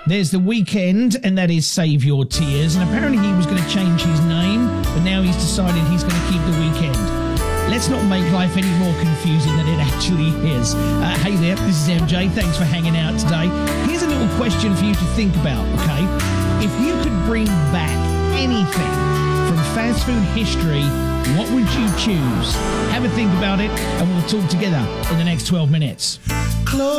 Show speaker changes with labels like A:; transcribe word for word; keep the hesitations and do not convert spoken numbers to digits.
A: There's The Weeknd, and that is Save Your Tears. And apparently he was going to change his name, but now he's decided he's going to keep The Weeknd. Let's not make life any more confusing than it actually is. Uh, hey there, this is M J. Thanks for hanging out today. Here's a little question for you to think about, okay? If you could bring back anything from fast food history, what would you choose? Have a think about it, and we'll talk together in the next twelve minutes. Close